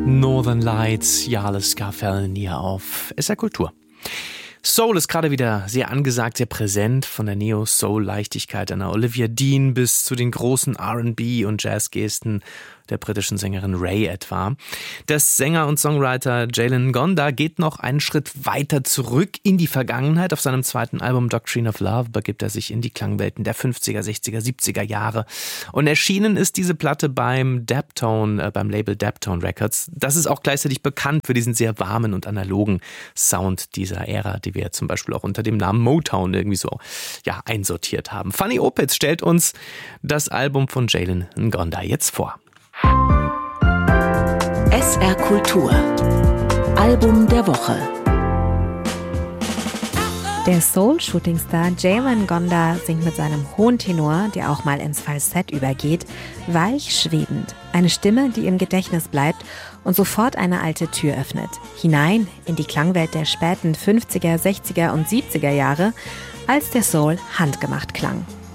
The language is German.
Northern Lights, Jarle Scarfell hier auf SR Kultur. Soul ist gerade wieder sehr angesagt, sehr präsent, von der Neo-Soul-Leichtigkeit einer Olivia Dean bis zu den großen R&B- und Jazzgesten der britischen Sängerin Ray etwa. Der Sänger und Songwriter Jalen Ngonda geht noch einen Schritt weiter zurück in die Vergangenheit. Auf seinem zweiten Album Doctrine of Love begibt er sich in die Klangwelten der 50er, 60er, 70er Jahre. Und erschienen ist diese Platte beim Label Daptone Records. Das ist auch gleichzeitig bekannt für diesen sehr warmen und analogen Sound dieser Ära, die wir zum Beispiel auch unter dem Namen Motown irgendwie so einsortiert haben. Fanny Opitz stellt uns das Album von Jalen Ngonda jetzt vor. SR Kultur. Album der Woche. Der Soul-Shootingstar Jalen Ngonda singt mit seinem hohen Tenor, der auch mal ins Falsett übergeht, weich schwebend. Eine Stimme, die im Gedächtnis bleibt und sofort eine alte Tür öffnet. Hinein in die Klangwelt der späten 50er, 60er und 70er Jahre, als der Soul handgemacht klang.